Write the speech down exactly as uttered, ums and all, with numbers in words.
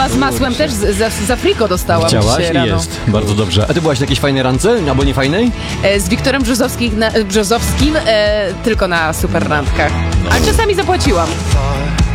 Kawa z masłem też z, z, z Afriko dostałam. Chciałaś i rano. jest. Bardzo dobrze. A ty byłaś na jakiejś fajnej randce? Albo nie fajnej? E, z Wiktorem Brzozowskim, na, Brzozowskim e, tylko na super randkach. A czasami zapłaciłam.